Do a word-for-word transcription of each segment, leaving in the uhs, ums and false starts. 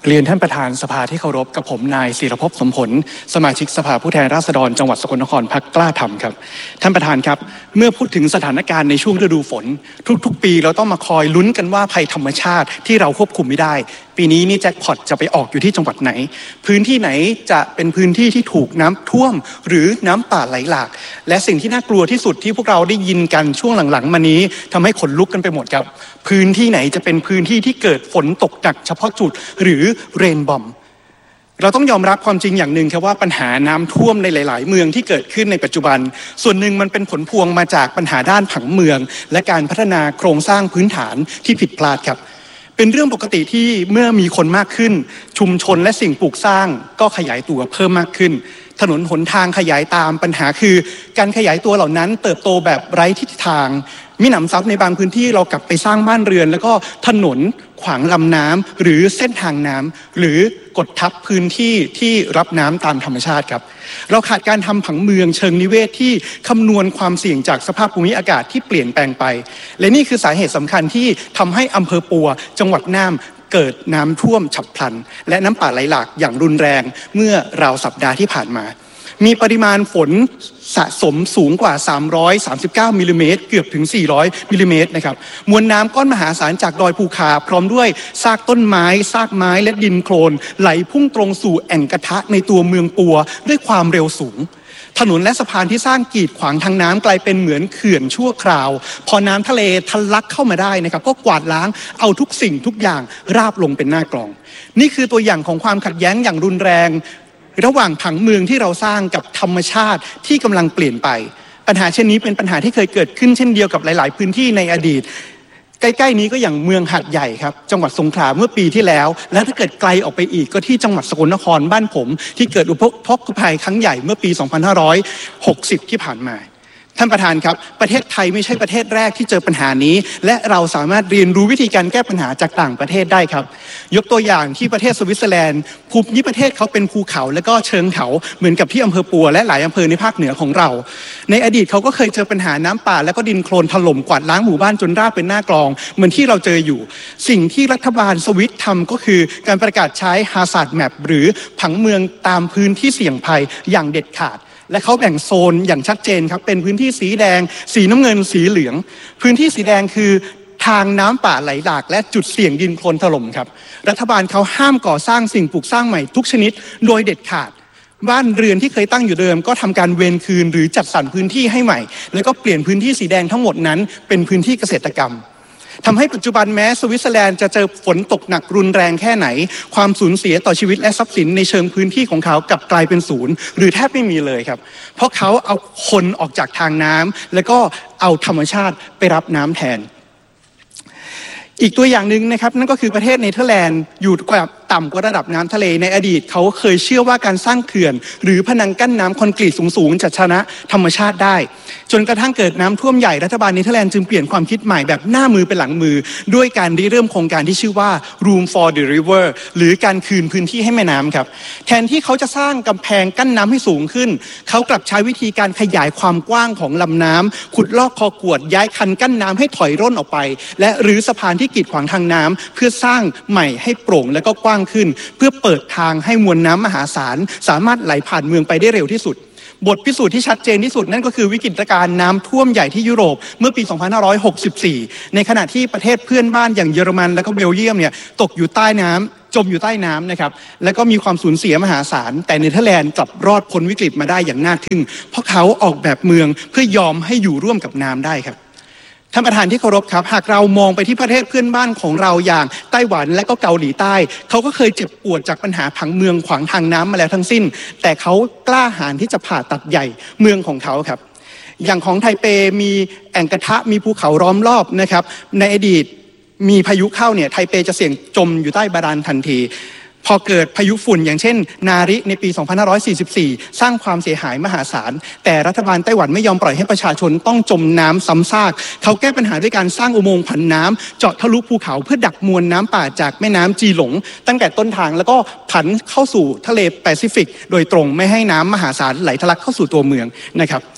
เรียนท่านประธานสภาที่เคารพกับผมนายศิรภพสมผลสมาชิกสภาผู้แทนราษฎรจังหวัดสกลนครพรรคกล้าทำครับท่านประธานครับเมื่อพูดถึงสถานการณ์ในช่วงฤดูฝนทุกๆปีเราต้องมาคอยลุ้นกันว่าภัยธรรมชาติที่เราควบคุมไม่ได้ปีนี้นี่แจ็คพอตจะไปออกอยู่ที่จังหวัดไหนพื้นที่ไหนจะเป็นพื้นที่ที่ถูกน้ำท่วมหรือน้ำป่าไหลหลากและสิ่งที่น่ากลัวที่สุดที่พวกเราได้ยินกันช่วงหลังๆมานี้ทำให้ขนลุกกันไปหมดครับพื้นที่ไหนจะเป็นพื้นที่ที่เกิดฝนตกหนักเฉพาะจุดหรือเรนบอมเราต้องยอมรับความจริงอย่างหนึ่งครับว่าปัญหาน้ำท่วมในหลายๆเมืองที่เกิดขึ้นในปัจจุบันส่วนหนึ่งมันเป็นผลพวงมาจากปัญหาด้านผังเมืองและการพัฒนาโครงสร้างพื้นฐานที่ผิดพลาดครับเป็นเรื่องปกติที่เมื่อมีคนมากขึ้นชุมชนและสิ่งปลูกสร้างก็ขยายตัวเพิ่มมากขึ้นถนนหนทางขยายตามปัญหาคือการขยายตัวเหล่านั้นเติบโตแบบไร้ทิศทางมิหนำซ้ำในบางพื้นที่เรากลับไปสร้างบ้านเรือนแล้วก็ถนนขวางลำน้ำหรือเส้นทางน้ำหรือกดทับพื้นที่ที่รับน้ำตามธรรมชาติครับเราขาดการทำผังเมืองเชิงนิเวศที่คำนวณความเสี่ยงจากสภาพภูมิอากาศที่เปลี่ยนแปลงไปและนี่คือสาเหตุสำคัญที่ทำให้อำเภอปัวจังหวัดน่านเกิดน้ำท่วมฉับพลันและน้ำป่าไหลหลากอย่างรุนแรงเมื่อราวสัปดาห์ที่ผ่านมามีปริมาณฝนสะสมสูงกว่าสามร้อยสามสิบเก้ามิลลิเมตรเกือบถึงสี่ร้อยมิลลิเมตรนะครับมวลน้ำก้อนมหาศาลจากดอยภูคาพร้อมด้วยซากต้นไม้ซากไม้และดินโคลนไหลพุ่งตรงสู่แอ่งกระทะในตัวเมืองปัวด้วยความเร็วสูงถนนและสะพานที่สร้างกีดขวางทางน้ำกลายเป็นเหมือนเขื่อนชั่วคราวพอน้ำทะเลทะลักเข้ามาได้นะครับก็กวาดล้างเอาทุกสิ่งทุกอย่างราบลงเป็นหน้ากลองนี่คือตัวอย่างของความขัดแย้งอย่างรุนแรงระหว่างผังเมืองที่เราสร้างกับธรรมชาติที่กำลังเปลี่ยนไปปัญหาเช่นนี้เป็นปัญหาที่เคยเกิดขึ้นเช่นเดียวกับหลายๆพื้นที่ในอดีตใกล้ๆนี้ก็อย่างเมืองหาดใหญ่ครับจังหวัดสงขลาเมื่อปีที่แล้วและถ้าเกิดไกลออกไปอีกก็ที่จังหวัดสกลนครบ้านผมที่เกิดอุทกภัยครั้งใหญ่เมื่อปีสองพันห้าร้อยหกสิบที่ผ่านมาท่านประธานครับประเทศไทยไม่ใช่ประเทศแรกที่เจอปัญหานี้และเราสามารถเรียนรู้วิธีการแก้ปัญหาจากต่างประเทศได้ครับยกตัวอย่างที่ประเทศสวิตเซอร์แลนด์ภูมิประเทศเขาเป็นภูเขาและก็เชิงเขาเหมือนกับที่อำเภอปัวและหลายอำเภอในภาคเหนือของเราในอดีตเขาก็เคยเจอปัญหาน้ำป่าและก็ดินโคลนถล่มกวาดล้างหมู่บ้านจนราบเป็นหน้ากลองเหมือนที่เราเจออยู่สิ่งที่รัฐบาลสวิตทำก็คือการประกาศใช้ Hazard Map หรือผังเมืองตามพื้นที่เสี่ยงภัยอย่างเด็ดขาดและเขาแบ่งโซนอย่างชัดเจนครับเป็นพื้นที่สีแดงสีน้ำเงินสีเหลืองพื้นที่สีแดงคือทางน้ำป่าไหลหลากและจุดเสี่ยงดินโคลนถล่มครับรัฐบาลเขาห้ามก่อสร้างสิ่งปลูกสร้างใหม่ทุกชนิดโดยเด็ดขาดบ้านเรือนที่เคยตั้งอยู่เดิมก็ทำการเวรคืนหรือจัดสรรพื้นที่ให้ใหม่แล้วก็เปลี่ยนพื้นที่สีแดงทั้งหมดนั้นเป็นพื้นที่เกษตรกรรมทำให้ปัจจุบันแม้สวิตเซอร์แลนด์จะเจอฝนตกหนักรุนแรงแค่ไหนความสูญเสียต่อชีวิตและทรัพย์สินในเชิงพื้นที่ของเขากลับกลายเป็นศูนย์หรือแทบไม่มีเลยครับเพราะเขาเอาคนออกจากทางน้ำแล้วก็เอาธรรมชาติไปรับน้ำแทนอีกตัวอย่างหนึ่งนะครับนั่นก็คือประเทศเนเธอร์แลนด์อยู่กว่าต่ำกว่าระดับน้ำทะเลในอดีตเขาเคยเชื่อว่าการสร้างเขื่อนหรือผนังกั้นน้ำคอนกรีตสูงๆจะชนะธรรมชาติได้จนกระทั่งเกิดน้ำท่วมใหญ่รัฐบาลเนเธอร์แลนด์จึงเปลี่ยนความคิดใหม่แบบหน้ามือเป็นหลังมือด้วยการริเริ่มโครงการที่ชื่อว่า Room for the River หรือการคืนพื้นที่ให้แม่น้ำครับแทนที่เขาจะสร้างกำแพงกั้นน้ำให้สูงขึ้นเขากลับใช้วิธีการขยายความกว้างของลำน้ำขุดลอกคอกวดย้ายคันกั้นน้ำให้ถอยร่นออกไปและรื้อสะพานที่กีดขวางทางน้ำเพื่อสร้างใหม่ให้โปร่งและก็กว้างขึ้นเพื่อเปิดทางให้มวลน้ำมหาศาลสามารถไหลผ่านเมืองไปได้เร็วที่สุดบทพิสูจน์ที่ชัดเจนที่สุดนั่นก็คือวิกฤตการณ์น้ำท่วมใหญ่ที่ยุโรปเมื่อปีสองพันห้าร้อยหกสิบสี่ในขณะที่ประเทศเพื่อนบ้านอย่างเยอรมันและก็เบลเยียมเนี่ยตกอยู่ใต้น้ำจมอยู่ใต้น้ำนะครับแล้วก็มีความสูญเสียมหาศาลแต่เนเธอร์แลนด์กลับรอดพ้นวิกฤตมาได้อย่างน่าทึ่งเพราะเขาออกแบบเมืองเพื่อยอมให้อยู่ร่วมกับน้ำได้ครับท่านประธานที่เคารพครับหากเรามองไปที่ประเทศเพื่อนบ้านของเราอย่างไต้หวันและก็เกาหลีใต้เขาก็เคยเจ็บปวดจากปัญหาผังเมืองขวางทางน้ำมาแล้วทั้งสิ้นแต่เขากล้าหาญที่จะผ่าตัดใหญ่เมืองของเขาครับอย่างของไทเปมีแอ่งกระทะมีภูเขาล้อมรอบนะครับในอดีตมีพายุเข้าเนี่ยไทเปจะเสี่ยงจมอยู่ใต้บาดาลทันทีพอเกิดพายุฝุ่นอย่างเช่นนาริในปีสองพันห้าร้อยสี่สิบสี่สร้างความเสียหายมหาศาลแต่รัฐบาลไต้หวันไม่ยอมปล่อยให้ประชาชนต้องจมน้ำซ้ำซากเขาแก้ปัญหาด้วยการสร้างอุโมงค์ผันน้ำเจาะทะลุภูเขาเพื่อดักมวลน้ำป่าจากแม่น้ำจีหลงตั้งแต่ต้นทางแล้วก็ผันเข้าสู่ทะเลแปซิฟิกโดยตรงไม่ให้น้ำมหาศาลไหลทะลักเข้าสู่ตัวเมืองนะครับ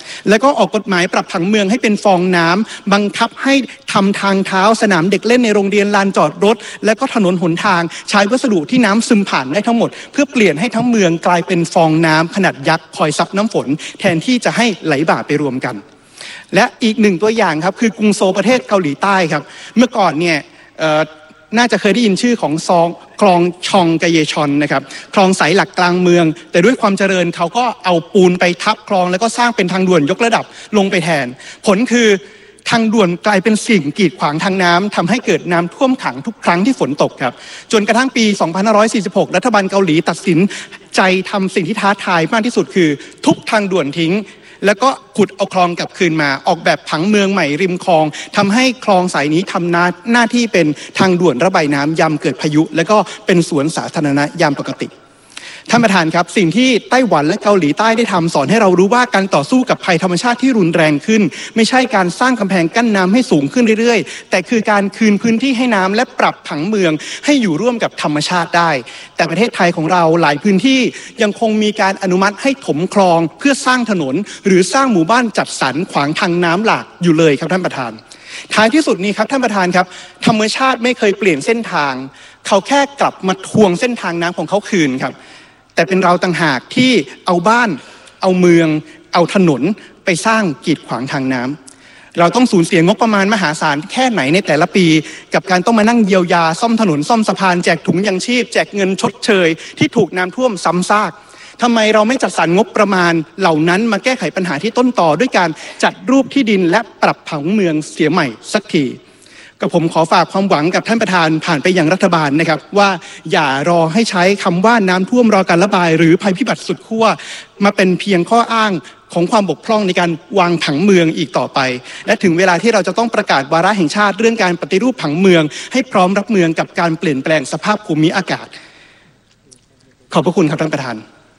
แล้วก็ออกกฎหมายปรับผังเมืองให้เป็นฟองน้ำบังคับให้ทำทางเท้าสนามเด็กเล่นในโรงเรียนลานจอดรถและก็ถนนหนทางใช้วัสดุที่น้ำซึมผ่านได้ทั้งหมดเพื่อเปลี่ยนให้ทั้งเมืองกลายเป็นฟองน้ำขนาดยักษ์คอยซับน้ำฝนแทนที่จะให้ไหลบ่าไปรวมกันและอีกหนึ่งตัวอย่างครับคือกรุงโซลประเทศเกาหลีใต้ครับเมื่อก่อนเนี่ยน่าจะเคยได้ยินชื่อของซองคลองชองกะเยชอนนะครับคลองสายหลักกลางเมืองแต่ด้วยความเจริญเขาก็เอาปูนไปทับคลองแล้วก็สร้างเป็นทางด่วนยกระดับลงไปแทนผลคือทางด่วนกลายเป็นสิ่งกีดขวางทางน้ำทำให้เกิดน้ำท่วมขังทุกครั้งที่ฝนตกครับจนกระทั่งปีสองพันห้าร้อยสี่สิบหกรัฐบาลเกาหลีตัดสินใจทำสิ่งที่ท้าทายมากที่สุดคือทุบทางด่วนทิ้งแล้วก็ขุดเอาคลองกลับคืนมาออกแบบผังเมืองใหม่ริมคลองทำให้คลองสายนี้ทำหน้าหน้าที่เป็นทางด่วนระบายน้ำยามเกิดพายุแล้วก็เป็นสวนสาธารณะยามปกติท่านประธานครับสิ่งที่ไต้หวันและเกาหลีใต้ได้ทำสอนให้เรารู้ว่าการต่อสู้กับภัยธรรมชาติที่รุนแรงขึ้นไม่ใช่การสร้างกำแพงกั้นน้ำให้สูงขึ้นเรื่อยๆแต่คือการคืนพื้นที่ให้น้ำและปรับผังเมืองให้อยู่ร่วมกับธรรมชาติได้แต่ประเทศไทยของเราหลายพื้นที่ยังคงมีการอนุมัติให้ถมคลองเพื่อสร้างถนนหรือสร้างหมู่บ้านจัดสรรขวางทางน้ำหลากอยู่เลยครับท่านประธานท้ายที่สุดนี้ครับท่านประธานครับธรรมชาติไม่เคยเปลี่ยนเส้นทางเขาแค่กลับมาทวงเส้นทางน้ำของเขาคืนครับแต่เป็นเราต่างหากที่เอาบ้านเอาเมืองเอาถนนไปสร้างกีดขวางทางน้ำเราต้องสูญเสียงบประมาณมหาศาลแค่ไหนในแต่ละปีกับการต้องมานั่งเยียวยาซ่อมถนนซ่อมสะพานแจกถุงยังชีพแจกเงินชดเชยที่ถูกน้ำท่วมซ้ำซากทำไมเราไม่จัดสรรงบประมาณเหล่านั้นมาแก้ไขปัญหาที่ต้นตอด้วยการจัดรูปที่ดินและปรับผังเมืองเสียใหม่สักทีก็ผมขอฝากความหวังกับท่านประธานผ่านไปยังรัฐบาลนะครับว่าอย่ารอให้ใช้คำว่าน้ำท่วมรอการระบายหรือภัยพิบัติสุดขั้วมาเป็นเพียงข้ออ้างของความบกพร่องในการวางผังเมืองอีกต่อไปและถึงเวลาที่เราจะต้องประกาศวาระแห่งชาติเรื่องการปฏิรูปผังเมืองให้พร้อมรับมือกับการเปลี่ยนแปลงสภาพภูมิอากาศขอบพระคุณครับท่านประธาน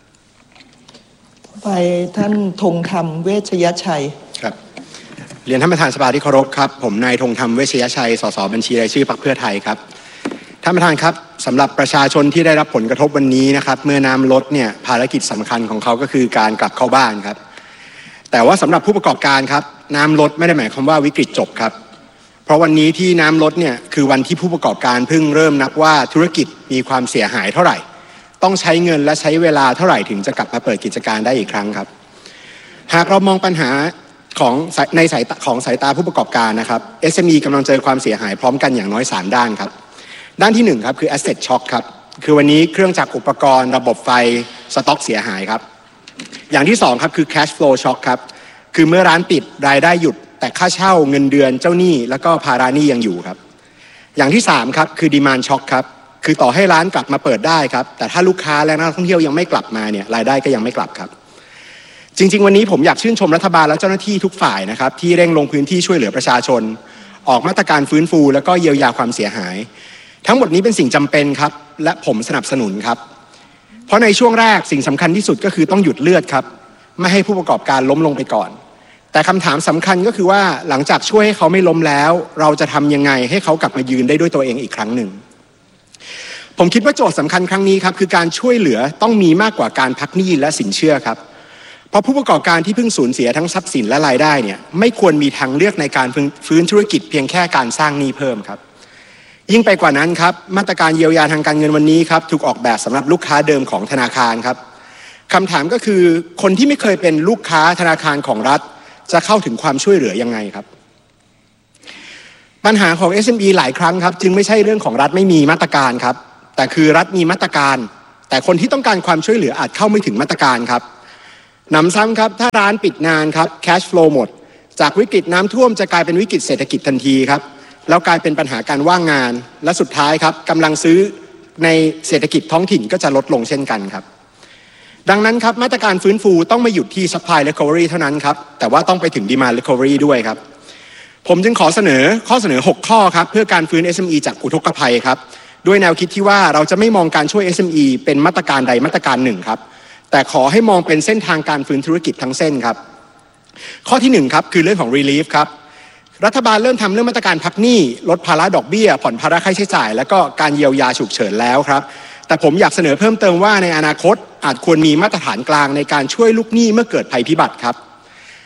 ไปท่านธงธรรมเวชยชัยครับเรียนท่านประธานสภาที่เคารพครับผมนายธงธรรมเวชยชัยสสบัญชีรายชื่อพรรคเพื่อไทยครับท่านประธานครับสำหรับประชาชนที่ได้รับผลกระทบวันนี้นะครับเมื่อน้ำลดเนี่ยภารกิจสำคัญของเขาก็คือการกลับเข้าบ้านครับแต่ว่าสำหรับผู้ประกอบการครับน้ำลดไม่ได้หมายความว่าวิกฤตจบครับเพราะวันนี้ที่น้ำลดเนี่ยคือวันที่ผู้ประกอบการเพิ่งเริ่มนับว่าธุรกิจมีความเสียหายเท่าไหร่ต้องใช้เงินและใช้เวลาเท่าไหร่ถึงจะกลับมาเปิดกิจการได้อีกครั้งครับหากเรามองปัญหาของในสายของสายตาผู้ประกอบการนะครับ เอส เอ็ม อี กำลังเจอความเสียหายพร้อมกันอย่างน้อยสามด้านครับด้านที่หนึ่งครับคือ asset shock ครับคือวันนี้เครื่องจักรอุปกรณ์ระบบไฟสต็อกเสียหายครับอย่างที่สองครับคือ cash flow shock ครับคือเมื่อร้านปิดรายได้หยุดแต่ค่าเช่าเงินเดือนเจ้าหนี้แล้วก็ภาระหนี้ยังอยู่ครับอย่างที่สามครับคือ demand shock ครับคือต่อให้ร้านกลับมาเปิดได้ครับแต่ถ้าลูกค้าและนักท่องเที่ยวยังไม่กลับมาเนี่ยรายได้ก็ยังไม่กลับครับจริงๆวันนี้ผมอยากชื่นชมรัฐบาลและเจ้าหน้าที่ทุกฝ่ายนะครับที่เร่งลงพื้นที่ช่วยเหลือประชาชนออกมาตรการฟื้นฟูแล้วก็เยียวยาความเสียหายทั้งหมดนี้เป็นสิ่งจำเป็นครับและผมสนับสนุนครับเพราะในช่วงแรกสิ่งสำคัญที่สุดก็คือต้องหยุดเลือดครับไม่ให้ผู้ประกอบการล้มลงไปก่อนแต่คำถามสำคัญก็คือว่าหลังจากช่วยให้เขาไม่ล้มแล้วเราจะทำยังไงให้เขากลับมายืนได้ด้วยตัวเองอีกครั้งหนึ่งผมคิดว่าโจทย์สำคัญครั้งนี้ครับคือการช่วยเหลือต้องมีมากกว่าการพักหนี้และสินเชื่อครับเพราะผู้ประกอบการที่เพิ่งสูญเสียทั้งทรัพย์สินและรายได้เนี่ยไม่ควรมีทางเลือกในการฟื้นธุรกิจเพียงแค่การสร้างหนี้เพิ่มครับยิ่งไปกว่านั้นครับมาตรการเยียวยาทางการเงินวันนี้ครับถูกออกแบบสำหรับลูกค้าเดิมของธนาคารครับคำถามก็คือคนที่ไม่เคยเป็นลูกค้าธนาคารของรัฐจะเข้าถึงความช่วยเหลือยังไงครับปัญหาของ เอส เอ็ม อี หลายครั้งครับจึงไม่ใช่เรื่องของรัฐไม่มีมาตรการครับแต่คือรัฐมีมาตรการแต่คนที่ต้องการความช่วยเหลืออาจเข้าไม่ถึงมาตรการครับหนำซ้ำครับถ้าร้านปิดนานครับ cash flow หมดจากวิกฤตน้ำท่วมจะกลายเป็นวิกฤตเศรษฐกิจทันทีครับแล้วกลายเป็นปัญหาการว่างงานและสุดท้ายครับกำลังซื้อในเศรษฐกิจท้องถิ่นก็จะลดลงเช่นกันครับดังนั้นครับมาตรการฟื้นฟูต้องไม่หยุดที่ supply recovery เท่านั้นครับแต่ว่าต้องไปถึง demand recovery ด้วยครับผมจึงขอเสนอข้อเสนอหกข้อครับเพื่อการฟื้น เอส เอ็ม อี จากอุทกภัยครับด้วยแนวคิดที่ว่าเราจะไม่มองการช่วย เอส เอ็ม อี เป็นมาตรการใดมาตรการหนึ่งครับแต่ขอให้มองเป็นเส้นทางการฟื้นธุรกิจทั้งเส้นครับข้อที่หนึ่งครับคือเรื่องของ relief ครับรัฐบาลเริ่มทำเรื่องมาตรการพักหนี้ลดภาระดอกเบี้ยผ่อนภาระค่าใช้จ่ายและก็การเยียวยาฉุกเฉินแล้วครับแต่ผมอยากเสนอเพิ่มเติมว่าในอนาคตอาจควรมีมาตรฐานกลางในการช่วยลูกหนี้เมื่อเกิดภัยพิบัติครับ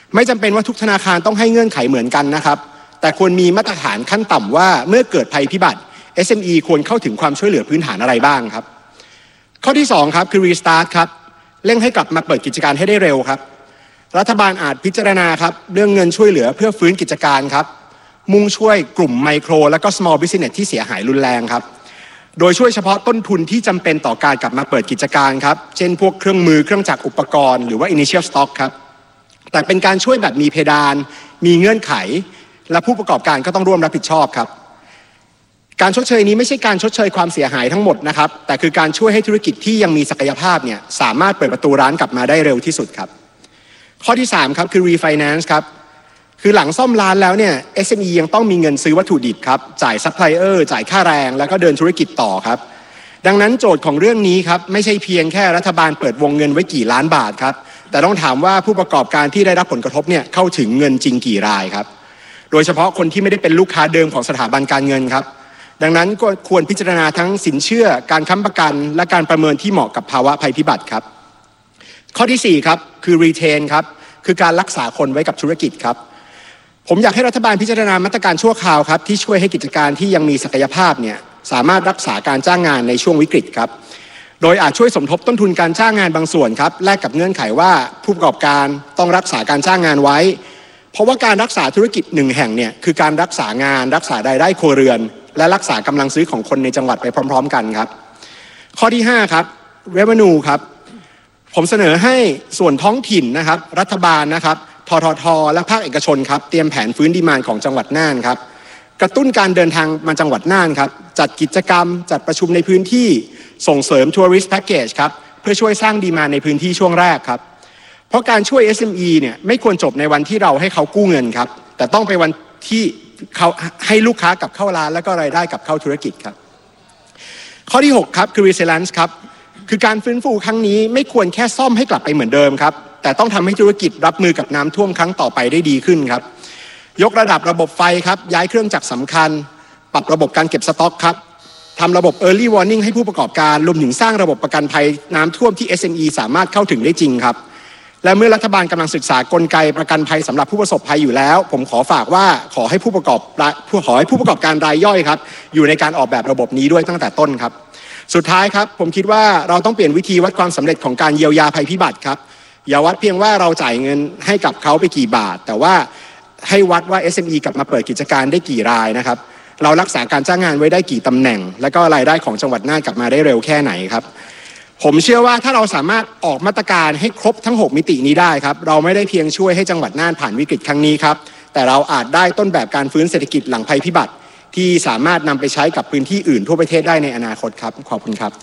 ไม่จำเป็นว่าทุกธนาคารต้องให้เงื่อนไขเหมือนกันนะครับแต่ควรมีมาตรฐานขั้นต่ำว่าเมื่อเกิดภัยพิบัติ เอส เอ็ม อี ควรเข้าถึงความช่วยเหลือพื้นฐานอะไรบ้างครับข้อที่สองครับคือ Restart ครับเร่งให้กลับมาเปิดกิจการให้ได้เร็วครับรัฐบาลอาจพิจารณาครับเรื่องเงินช่วยเหลือเพื่อฟื้นกิจการครับมุ่งช่วยกลุ่มไมโครและก็ small business ที่เสียหายรุนแรงครับโดยช่วยเฉพาะต้นทุนที่จำเป็นต่อการกลับมาเปิดกิจการครับเช่นพวกเครื่องมือเครื่องจักรอุปกรณ์หรือว่า initial stock ครับแต่เป็นการช่วยแบบมีเพดานมีเงื่อนไขและผู้ประกอบการก็ต้องร่วมรับผิดชอบครับการชดเชยนี้ไม่ใช่การชดเชยความเสียหายทั้งหมดนะครับแต่คือการช่วยให้ธุรกิจที่ยังมีศักยภาพเนี่ยสามารถเปิดประตูร้านกลับมาได้เร็วที่สุดครับข้อที่สามครับคือ refinance ครับคือหลังซ่อมร้านแล้วเนี่ย เอส เอ็ม อี ยังต้องมีเงินซื้อวัตถุดิบครับจ่ายซัพพลายเออร์จ่ายค่าแรงแล้วก็เดินธุรกิจต่อครับดังนั้นโจทย์ของเรื่องนี้ครับไม่ใช่เพียงแค่รัฐบาลเปิดวงเงินไว้กี่ล้านบาทครับแต่ต้องถามว่าผู้ประกอบการที่ได้รับผลกระทบเนี่ยเข้าถึงเงินจริงกี่รายครับโดยเฉพาะคนที่ไม่ได้เป็นลูกค้าเดิมของสถาบันการเงินครับดังนั้นก็ควรพิจารณาทั้งสินเชื่อการค้ำประกันและการประเมินที่เหมาะกับภาวะภัยพิบัติครับข้อที่สี่ครับคือ retain ครับคือการรักษาคนไว้กับธุรกิจครับผมอยากให้รัฐบาลพิจารณามาตรการชั่วคราวครับที่ช่วยให้กิจการที่ยังมีศักยภาพเนี่ยสามารถรักษาการจ้างงานในช่วงวิกฤตครับโดยอาจช่วยสมทบต้นทุนการจ้างงานบางส่วนครับแลกกับเงื่อนไขว่าผู้ประกอบการต้องรักษาการจ้างงานไว้เพราะว่าการรักษาธุรกิจหนึ่งแห่งเนี่ยคือการรักษางานรักษารายได้ครัวเรือนและรักษากำลังซื้อของคนในจังหวัดไปพร้อมๆกันครับข้อที่ห้าครับ revenue ครับผมเสนอให้ส่วนท้องถิ่นนะครับรัฐบาลนะครับทททและภาคเอกชนครับเตรียมแผนฟื้นดีมานด์ของจังหวัดน่านครับกระตุ้นการเดินทางมาจังหวัดน่านครับจัดกิจกรรมจัดประชุมในพื้นที่ส่งเสริม tourist package ครับเพื่อช่วยสร้างดีมานด์ในพื้นที่ช่วงแรกครับเพราะการช่วย เอส เอ็ม อี เนี่ยไม่ควรจบในวันที่เราให้เขากู้เงินครับแต่ต้องไปวันที่เขาให้ลูกค้ากลับเข้าร้านแล้วก็รายได้กลับเข้าธุรกิจครับข้อที่หกครับคือ resilience ครับคือการฟื้นฟูครั้งนี้ไม่ควรแค่ซ่อมให้กลับไปเหมือนเดิมครับแต่ต้องทำให้ธุรกิจรับมือกับน้ำท่วมครั้งต่อไปได้ดีขึ้นครับยกระดับระบบไฟครับย้ายเครื่องจักรสำคัญปรับระบบการเก็บสต็อกครับทำระบบ early warning ให้ผู้ประกอบการรวมถึงสร้างระบบประกันภัยน้ำท่วมที่ เอส เอ็ม อี สามารถเข้าถึงได้จริงครับและเมื่อรัฐบาลกำลังศึกษากลไกประกันภัยสำหรับผู้ประสบภัยอยู่แล้วผมขอฝากว่าขอให้ผู้ประกอบขอให้ผู้ประกอบการรายย่อยครับอยู่ในการออกแบบระบบนี้ด้วยตั้งแต่ต้นครับสุดท้ายครับผมคิดว่าเราต้องเปลี่ยนวิธีวัดความสำเร็จของการเยียวยาภัยพิบัติครับอย่าวัดเพียงว่าเราจ่ายเงินให้กับเขาไปกี่บาทแต่ว่าให้วัดว่า เอส เอ็ม อี กลับมาเปิดกิจการได้กี่รายนะครับเรารักษาการจ้างงานไว้ได้กี่ตำแหน่งและก็รายได้ของจังหวัดน่านกลับมาได้เร็วแค่ไหนครับผมเชื่อว่าถ้าเราสามารถออกมาตรการให้ครบทั้งหกมิตินี้ได้ครับเราไม่ได้เพียงช่วยให้จังหวัดน่านผ่านวิกฤตครั้งนี้ครับแต่เราอาจได้ต้นแบบการฟื้นเศรษฐกิจหลังภัยพิบัติที่สามารถนำไปใช้กับพื้นที่อื่นทั่วประเทศได้ในอนาคตครับขอบคุณครับ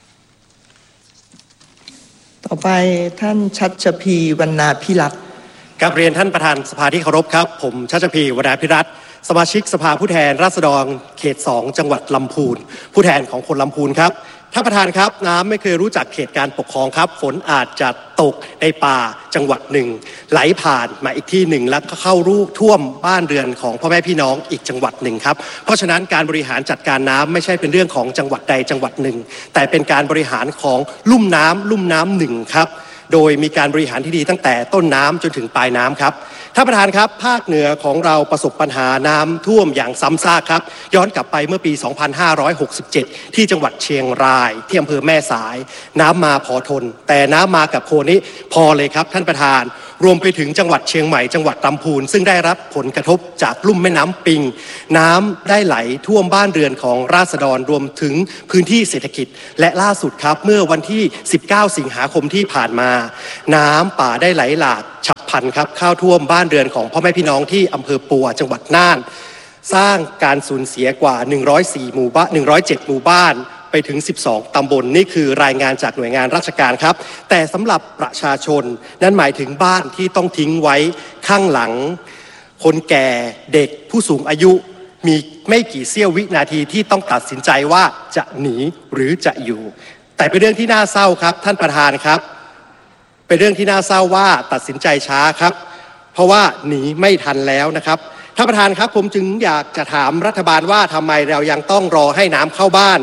ต่อไปท่านชัชพีวรรณาภิรัตน์กราบเรียนท่านประธานสภาที่เคารพครับผมชัชพีวรรณาภิรัตน์สมาชิกสภาผู้แทนราษฎรเขตสองจังหวัดลำพูนผู้แทนของคนลำพูนครับท่านประธานครับน้ำไม่เคยรู้จักเขตการปกครองครับฝนอาจจะตกในป่าจังหวัดหนึ่งไหลผ่านมาอีกที่หนึ่งแล้วก็เข้ารูท่วมบ้านเรือนของพ่อแม่พี่น้องอีกจังหวัดหนึ่งครับเพราะฉะนั้นการบริหารจัดการน้ำไม่ใช่เป็นเรื่องของจังหวัดใดจังหวัดหนึ่งแต่เป็นการบริหารของลุ่มน้ำลุ่มน้ำหนึ่งครับโดยมีการบริหารที่ดีตั้งแต่ต้นน้ำจนถึงปลายน้ำครับท่านประธานครับภาคเหนือของเราประสบปัญหาน้ำท่วมอย่างซ้ำซากครับย้อนกลับไปเมื่อปี สองพันห้าร้อยหกสิบเจ็ด ที่จังหวัดเชียงรายที่อำเภอแม่สายน้ำมาพอทนแต่น้ำมากับโคนี้พอเลยครับท่านประธานรวมไปถึงจังหวัดเชียงใหม่จังหวัดลำพูนซึ่งได้รับผลกระทบจากลุ่มแม่น้ำปิงน้ำได้ไหลท่วมบ้านเรือนของราษฎรรวมถึงพื้นที่เศรษฐกิจและล่าสุดครับเมื่อวันที่สิบเก้าสิงหาคมที่ผ่านมาน้ำป่าได้ไหลหลากฉับพลันครับเข้าท่วมบ้านเรือนของพ่อแม่พี่น้องที่อำเภอปัวจังหวัดน่านสร้างการสูญเสียกว่าหนึ่งร้อยสี่หมู่บ้านหนึ่งร้อยเจ็ดหมู่บ้านไปถึงสิบสองตำบล นี่คือรายงานจากหน่วยงานราชการครับแต่สำหรับประชาชนนั่นหมายถึงบ้านที่ต้องทิ้งไว้ข้างหลังคนแก่เด็กผู้สูงอายุมีไม่กี่เสี้ยววินาทีที่ต้องตัดสินใจว่าจะหนีหรือจะอยู่แต่เป็นเรื่องที่น่าเศร้าครับท่านประธานครับเป็นเรื่องที่น่าเศร้าว่าตัดสินใจช้าครับเพราะว่าหนีไม่ทันแล้วนะครับท่านประธานครับผมจึงอยากจะถามรัฐบาลว่าทำไมเรายังต้องรอให้น้ำเข้าบ้าน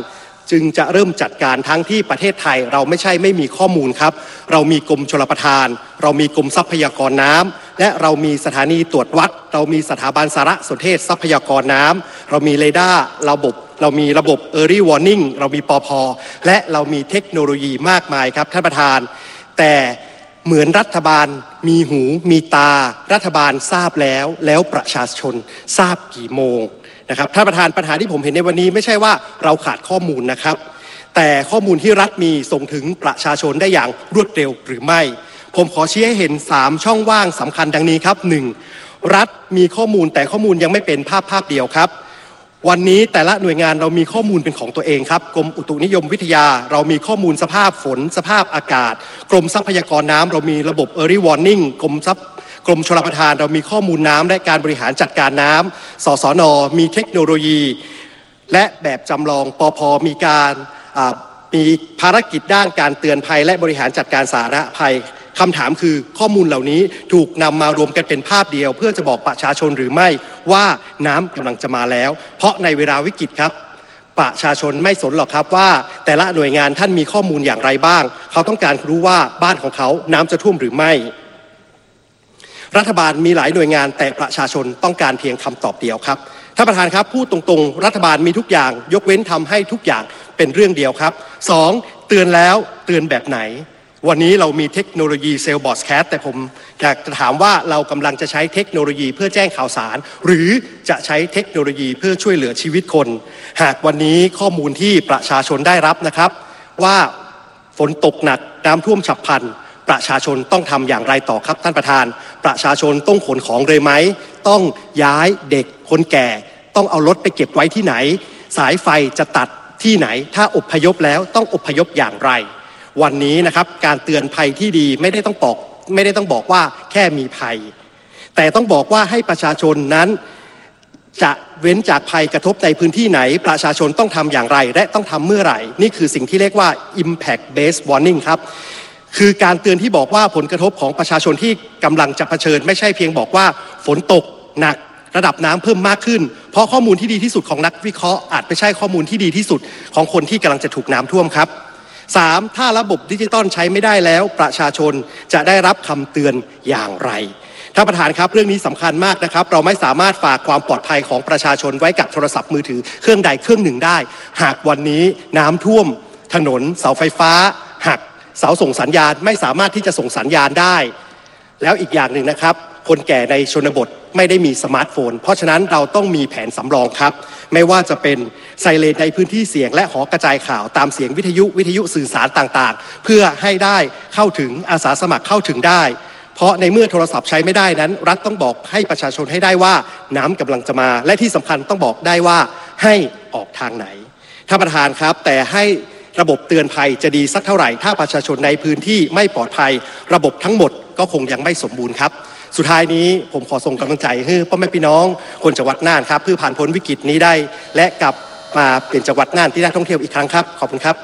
จึงจะเริ่มจัดการทั้งที่ประเทศไทยเราไม่ใช่ไม่มีข้อมูลครับเรามีกรมชลประทานเรามีกรมทรัพยากรน้ำและเรามีสถานีตรวจวัดเรามีสถาบันสารสนเทศทรัพยากรน้ำเรามีเรดาร์ระบบเรามีระบบ Early Warning เรามีปภ.และเรามีเทคโนโลยีมากมายครับท่านประธานแต่เหมือนรัฐบาลมีหูมีตารัฐบาลทราบแล้วแล้วประชาชนทราบกี่โมงนะครับท่านประธานปัญหาที่ผมเห็นในวันนี้ไม่ใช่ว่าเราขาดข้อมูลนะครับแต่ข้อมูลที่รัฐมีส่งถึงประชาชนได้อย่างรวดเร็วหรือไม่ผมขอชี้ให้เห็นสามช่องว่างสำคัญดังนี้ครับหนึ่งรัฐมีข้อมูลแต่ข้อมูลยังไม่เป็นภาพภาพเดียวครับวันนี้แต่ละหน่วยงานเรามีข้อมูลเป็นของตัวเองครับกรมอุตุนิยมวิทยาเรามีข้อมูลสภาพฝนสภาพอากาศกรมทรัพยากรน้ำเรามีระบบ Early Warning กรมทรัพย์กรมชลประทานเรามีข้อมูลน้ำและการบริหารจัดการน้ำสสน.มีเทคโนโลยีและแบบจำลองปภ.มีการมีภารกิจด้านการเตือนภัยและบริหารจัดการสาธารณภัยคำถามคือข้อมูลเหล่านี้ถูกนำมารวมกันเป็นภาพเดียวเพื่อจะบอกประชาชนหรือไม่ว่าน้ำกำลังจะมาแล้วเพราะในเวลาวิกฤตครับประชาชนไม่สนหรอกครับว่าแต่ละหน่วยงานท่านมีข้อมูลอย่างไรบ้างเขาต้องการรู้ว่าบ้านของเขาน้ำจะท่วมหรือไม่รัฐบาลมีหลายหน่วยงานแต่ประชาชนต้องการเพียงคำตอบเดียวครับท่านประธานครับพูดตรงๆรัฐบาลมีทุกอย่างยกเว้นทำให้ทุกอย่างเป็นเรื่องเดียวครับสองเตือนแล้วเตือนแบบไหนวันนี้เรามีเทคโนโลยีเซลล์บอทแคสต์แต่ผมอยากจะถามว่าเรากำลังจะใช้เทคโนโลยีเพื่อแจ้งข่าวสารหรือจะใช้เทคโนโลยีเพื่อช่วยเหลือชีวิตคนหากวันนี้ข้อมูลที่ประชาชนได้รับนะครับว่าฝนตกหนักน้ำท่วมฉับพลันประชาชนต้องทำอย่างไรต่อครับท่านประธานประชาชนต้องขนของเลยไหมต้องย้ายเด็กคนแก่ต้องเอารถไปเก็บไว้ที่ไหนสายไฟจะตัดที่ไหนถ้าอพยพแล้วต้องอพยพอย่างไรวันนี้นะครับการเตือนภัยที่ดีไม่ได้ต้องบอกไม่ได้ต้องบอกว่าแค่มีภัยแต่ต้องบอกว่าให้ประชาชนนั้นจะเว้นจากภัยกระทบในพื้นที่ไหนประชาชนต้องทำอย่างไรและต้องทำเมื่อไหร่นี่คือสิ่งที่เรียกว่า impact based warning ครับคือการเตือนที่บอกว่าผลกระทบของประชาชนที่กำลังจะเผชิญไม่ใช่เพียงบอกว่าฝนตกหนักระดับน้ำเพิ่มมากขึ้นเพราะข้อมูลที่ดีที่สุดของนักวิเคราะห์อาจไม่ใช่ข้อมูลที่ดีที่สุดของคนที่กำลังจะถูกน้ำท่วมครับสามถ้าระบบดิจิตอลใช้ไม่ได้แล้วประชาชนจะได้รับคำเตือนอย่างไรท่านประธานครับเรื่องนี้สำคัญมากนะครับเราไม่สามารถฝากความปลอดภัยของประชาชนไว้กับโทรศัพท์มือถือเครื่องใดเครื่องหนึ่งได้หากวันนี้น้ำท่วมถนนเสาไฟฟ้าหักเสาส่งสัญญาณไม่สามารถที่จะส่งสัญญาณได้แล้วอีกอย่างหนึ่งนะครับคนแก่ในชนบทไม่ได้มีสมาร์ทโฟนเพราะฉะนั้นเราต้องมีแผนสำรองครับไม่ว่าจะเป็นไซเรนในพื้นที่เสี่ยงและหอกระจายข่าวตามเสียงวิทยุวิทยุสื่อสารต่างๆเพื่อให้ได้เข้าถึงอาสาสมัครเข้าถึงได้เพราะในเมื่อโทรศัพท์ใช้ไม่ได้นั้นรัฐต้องบอกให้ประชาชนให้ได้ว่าน้ำกำลังจะมาและที่สำคัญต้องบอกได้ว่าให้ออกทางไหนท่านประธานครับแต่ให้ระบบเตือนภัยจะดีสักเท่าไหร่ถ้าประชาชนในพื้นที่ไม่ปลอดภัยระบบทั้งหมดก็คงยังไม่สมบูรณ์ครับสุดท้ายนี้ผมขอส่งกำลังใจให้พ่อแม่พี่น้องคนจังหวัดน่านครับเพื่อผ่านพ้นวิกฤตนี้ได้และกลับมาเป็นจังหวัดน่านที่น่าท่องเที่ยวอีกครั้งครับขอบคุณครับ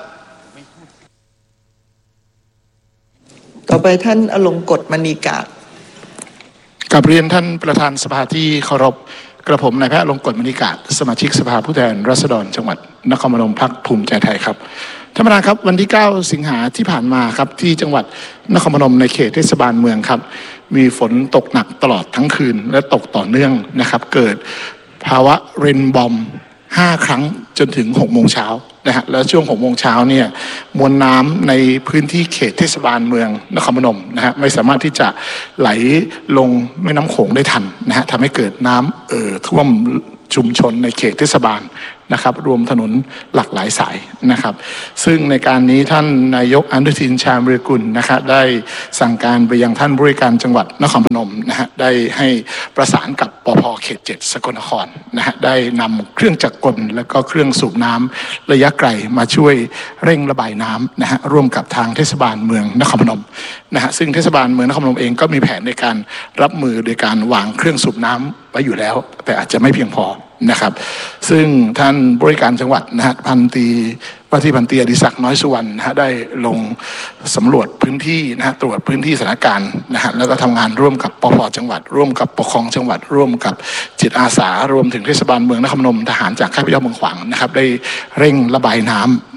ต่อไปท่านอลงกฎมณีกาศกราบเรียนท่านประธานสภาที่เคารพกระผมนายแพทย์อลงกฎมณีกาศสมาชิกสภาผู้แทนราษฎรจังหวัดนครพนมพรรคภูมิใจไทยครับท่านประธานครับวันที่เก้าสิงหาที่ผ่านมาครับที่จังหวัดนครพนมในเขตเทศบาลเมืองครับมีฝนตกหนักตลอดทั้งคืนและตกต่อเนื่องนะครับเกิดภาวะเรนบอมห้าครั้งจนถึงหกโมงเช้านะฮะแล้วช่วงหกโมงเช้าเนี่ยมวลน้ำในพื้นที่เขตเทศบาลเมืองนครพนมนะฮะไม่สามารถที่จะไหลลงแม่น้ำโขงได้ทันนะฮะทำให้เกิดน้ำเอ่อท่วมชุมชนในเขตเทศบาลนะครับรวมถนนหลากหลายสายนะครับซึ่งในการนี้ท่านนายกอนุทินชาญวิรากูลนะครับได้สั่งการไปยังท่านผู้ว่าการจังหวัดนครพนมนะฮะได้ให้ประสานกับปภ.เขตเจ็ดสกลนครนะฮะได้นำเครื่องจักรกลและก็เครื่องสูบน้ำระยะไกลมาช่วยเร่งระบายน้ำนะฮะร่วมกับทางเทศบาลเมืองนครพนมนะฮะซึ่งเทศบาลเมืองนครพนมเองก็มีแผนในการรับมือโดยการวางเครื่องสูบน้ำไว้อยู่แล้วแต่อาจจะไม่เพียงพอนะครับซึ่งท่านบริการจังหวัดนะฮะพันตรีว่าที่พันตรีอดิศักดิ์น้อยสุวรรณนะฮะได้ลงสำรวจพื้นที่นะฮะตรวจพื้นที่สถานการณ์นะฮะแล้วก็ทำงานร่วมกับปภ.จังหวัดร่วมกับปกครองจังหวัดร่วมกับจิตอาสารวมถึงเทศบาลเมืองนครพนมทหารจากค่ายพระเจ้าเมืองขวางนะครับได้เร่งระบายน้ำ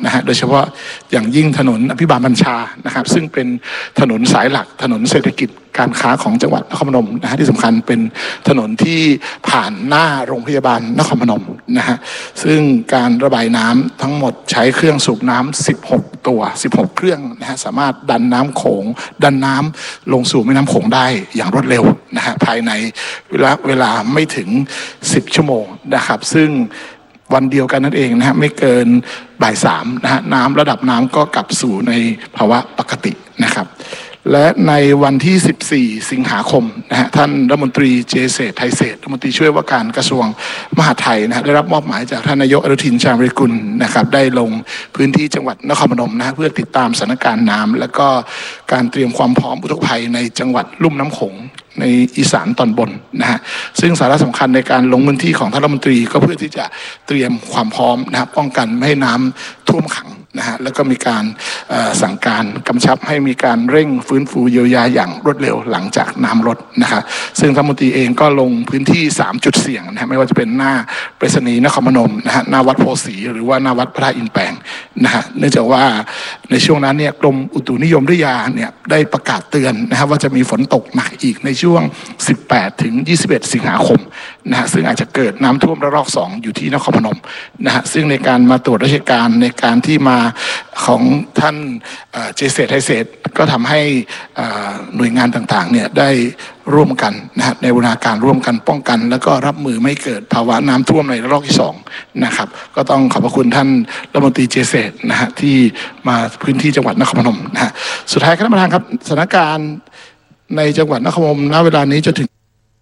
นะฮะโดยเฉพาะอย่างยิ่งถนนอภิบาลบัญชานะครับซึ่งเป็นถนนสายหลักถนนเศรษฐกิจการค้าของจังหวัดนครพนมนะฮะที่สำคัญเป็นถนนที่ผ่านหน้าโรงพยาบาลนครพนมนะฮะซึ่งการระบายน้ำทั้งหมดใช้เครื่องสูบน้ำสิบหกตัวสิบหกเครื่องนะฮะสามารถดันน้ำโขงดันน้ำลงสู่แม่น้ำโขงได้อย่างรวดเร็วนะฮะภายในเวลาเวลาไม่ถึงสิบชั่วโมงนะครับซึ่งวันเดียวกันนั่นเองนะฮะไม่เกินบ่ายสามนะฮะน้ำระดับน้ำก็กลับสู่ในภาวะปกตินะครับและในวันที่สิบสี่สิงหาคมนะฮะท่านรัฐมนตรีเจเศรษฐ์ไทยเศรษฐ์รัฐมนตรีช่วยว่าการกระทรวงมหาดไทยนะฮะได้รับมอบหมายจากท่านนายกอนุทินชาญวิรกุลนะครับได้ลงพื้นที่จังหวัดนครพนมนะฮะเพื่อติดตามสถานการณ์น้ำและก็การเตรียมความพร้อมอุทกภัยในจังหวัดลุ่มน้ำโขงในอีสานตอนบนนะฮะซึ่งสาระสำคัญในการลงพื้นที่ของท่านรัฐมนตรีก็เพื่อที่จะเตรียมความพร้อมนะครับป้องกันไม่ให้น้ำท่วมขังนะฮะแล้วก็มีการสั่งการกำชับให้มีการเร่งฟื้นฟูเยียวยาอย่างรวดเร็วหลังจากน้ำลดนะครับซึ่งท่านรัฐมนตรีเองก็ลงพื้นที่สามจุดเสี่ยงนะฮะไม่ว่าจะเป็นหน้าไปรษณีย์นครพนมนะฮะหน้าวัดโพสีหรือว่าหน้าวัดพระธาตุอินแปลงนะฮะเนื่องจากว่าในช่วงนั้นเนี่ยกรมอุตุนิยมวิทยาเนี่ยได้ประกาศเตือนนะครับว่าจะมีฝนตกหนักอีกในช่วงสิบแปดถึงยี่สิบเอ็ดสิงหาคมนะฮะซึ่งอาจจะเกิดน้ำท่วมระลอกสองอยู่ที่นครพนมนะฮะซึ่งในการมาตรวจราชการในการที่มาของท่านเจเศรษฐ์ไทยเศรษฐ์ก็ทำให้หน่วยงานต่างๆเนี่ยได้ร่วมกันนะฮะในบูรณาการร่วมกันป้องกันแล้วก็รับมือไม่เกิดภาวะน้ำท่วมในระลอกที่สองนะครับก็ต้องขอบพระคุณท่านรัฐมนตรีเจเศรษฐ์นะฮะที่มาพื้นที่จังหวัดนครพนมนะฮะสุดท้ายครับท่านประธานครับสถานการณ์ในจังหวัดนครพนมณเวลานี้จะถึง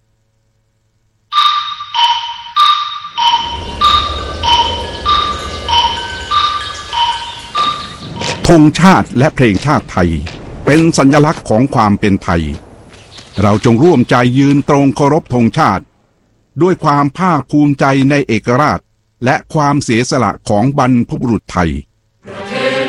ธงชาติและเพลงชาติไทยเป็นสัญลักษณ์ของความเป็นไทยเราจงร่วมใจยืนตรงเคารพธงชาติด้วยความภาคภูมิใจในเอกราชและความเสียสละของบรรพบุรุษไทย